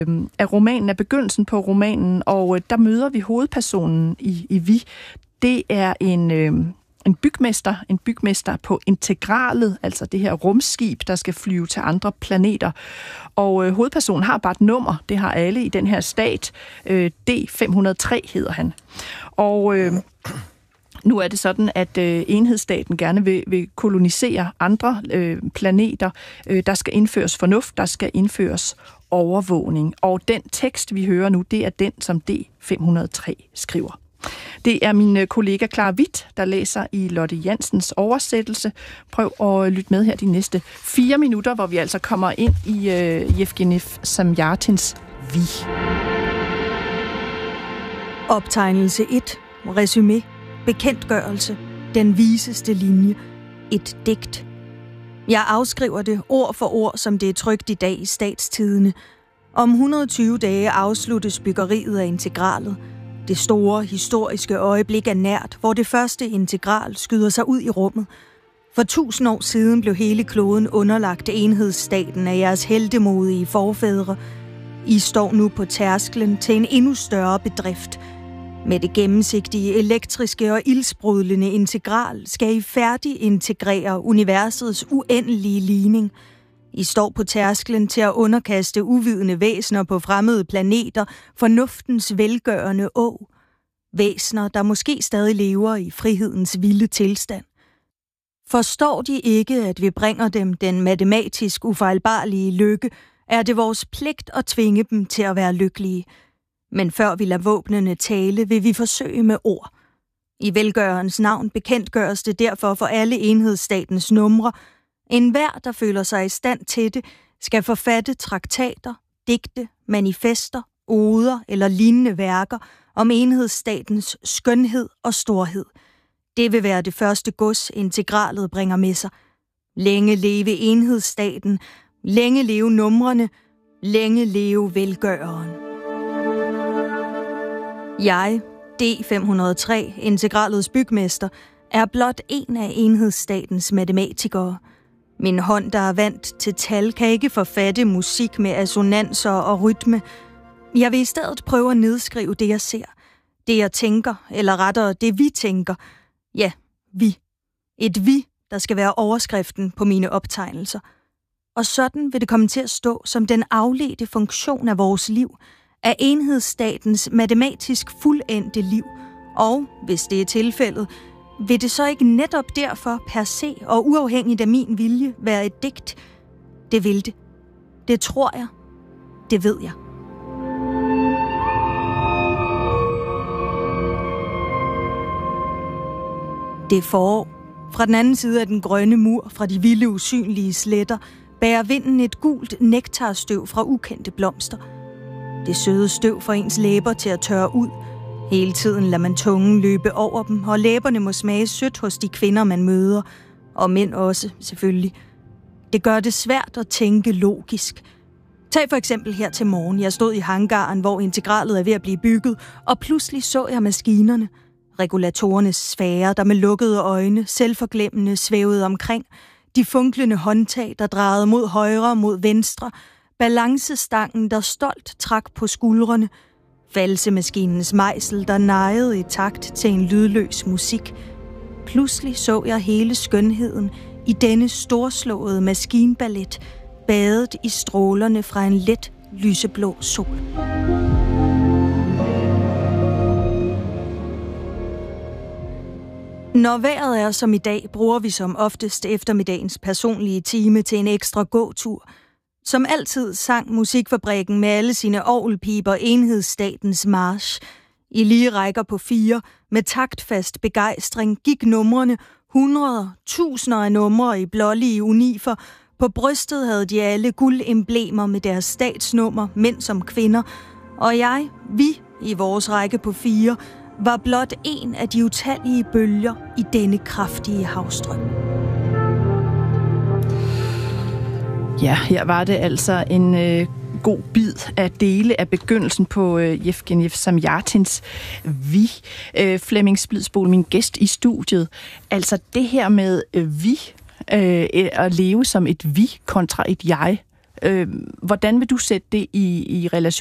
af romanen, af begyndelsen på romanen, og der møder vi hovedpersonen i Vi. Det er en bygmester på Integralet, altså det her rumskib, der skal flyve til andre planeter. Og hovedpersonen har bare et nummer, det har alle i den her stat. D503 hedder han. Og nu er det sådan, at enhedsstaten gerne vil kolonisere andre planeter. Der skal indføres fornuft, der skal indføres overvågning. Og den tekst, vi hører nu, det er den, som D503 skriver. Det er min kollega Clara Witt, der læser i Lotte Jansens oversættelse. Prøv at lytte med her de næste 4 minutter, hvor vi altså kommer ind i Jevgenij Zamjatins Vi. Optegnelse 1. Resumé. Bekendtgørelse. Den viseste linje. Et digt. Jeg afskriver det ord for ord, som det er trykt i dag i Statstidende. Om 120 dage afsluttes byggeriet af Integralet. Det store, historiske øjeblik er nært, hvor det første integral skyder sig ud i rummet. For 1000 år siden blev hele kloden underlagt enhedsstaten af jeres heltemodige forfædre. I står nu på tærsklen til en endnu større bedrift. Med det gennemsigtige, elektriske og ildsprudlende integral skal I færdigintegrere universets uendelige ligning. I står på tærsklen til at underkaste uvidende væsener på fremmede planeter fornuftens velgørende å. Væsener, der måske stadig lever i frihedens vilde tilstand. Forstår de ikke, at vi bringer dem den matematisk ufejlbarlige lykke, er det vores pligt at tvinge dem til at være lykkelige. Men før vi lader våbnene tale, vil vi forsøge med ord. I velgørens navn bekendtgøres det derfor for alle enhedsstatens numre. Enhver, der føler sig i stand til det, skal forfatte traktater, digte, manifester, oder eller lignende værker om enhedsstatens skønhed og storhed. Det vil være det første gods, integralet bringer med sig. Længe leve enhedsstaten, længe leve numrene, længe leve velgøreren. Jeg, D503, integralets bygmester, er blot en af enhedsstatens matematikere. Min hånd, der er vant til tal, kan ikke forfatte musik med assonanser og rytme. Jeg vil i stedet prøve at nedskrive det, jeg ser. Det, jeg tænker, eller rettere det, vi tænker. Ja, vi. Et vi, der skal være overskriften på mine optegnelser. Og sådan vil det komme til at stå som den afledte funktion af vores liv, af enhedsstatens matematisk fuldendte liv. Og, hvis det er tilfældet, vil det så ikke netop derfor per se og uafhængigt af min vilje være et digt? Det vil det. Det tror jeg. Det ved jeg. Det er forår. Fra den anden side af den grønne mur, fra de vilde usynlige sletter, bærer vinden et gult nektarstøv fra ukendte blomster. Det søde støv får ens læber til at tørre ud. Hele tiden lader man tungen løbe over dem, og læberne må smage sødt hos de kvinder, man møder. Og mænd også, selvfølgelig. Det gør det svært at tænke logisk. Tag for eksempel her til morgen. Jeg stod i hangaren, hvor integralet er ved at blive bygget, og pludselig så jeg maskinerne. Regulatorernes sfærer, der med lukkede øjne, selvforglemmende svævede omkring. De funklende håndtag, der drejede mod højre og mod venstre. Balancestangen, der stolt trak på skuldrene. Valsemaskinens mejsel, der nejede i takt til en lydløs musik. Pludselig så jeg hele skønheden i denne storslåede maskinballet, badet i strålerne fra en let lyseblå sol. Når vejret er som i dag, bruger vi som oftest eftermiddagens personlige time til en ekstra gåtur. Som altid sang Musikfabrikken med alle sine orgelpiber enhedsstatens march. I lige rækker på 4, med taktfast begejstring, gik numrene, hundreder, tusinder af numre i blålige unifer. På brystet havde de alle guldemblemer med deres statsnummer, mænd som kvinder. Og vi i vores række på 4, var blot en af de utallige bølger i denne kraftige havstrøm. Ja, her var det altså en god bid af dele af begyndelsen på Jevgenij Zamjatins Vi. Flemming Splidsboel, min gæst i studiet. Altså det her med vi, at leve som et vi kontra et jeg. Hvordan vil du sætte det i relation